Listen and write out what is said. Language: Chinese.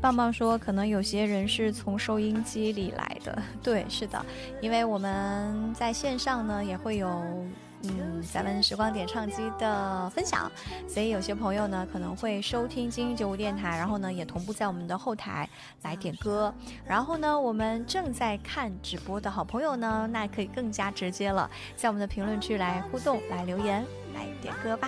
棒棒说可能有些人是从收音机里来的，对，是的，因为我们在线上呢也会有咱们时光点唱机的分享，所以有些朋友呢可能会收听精英95电台，然后呢也同步在我们的后台来点歌。然后呢我们正在看直播的好朋友呢，那可以更加直接了，在我们的评论区来互动，来留言，来点歌吧。